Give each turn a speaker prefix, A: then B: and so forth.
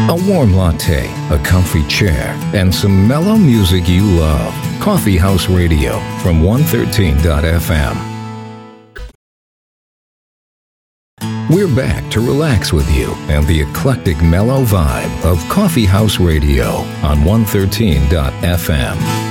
A: A warm latte, a comfy chair, and some mellow music you love. Coffee House Radio from 113.fm. We're back to relax with you and the eclectic mellow vibe of Coffee House Radio on 113.fm.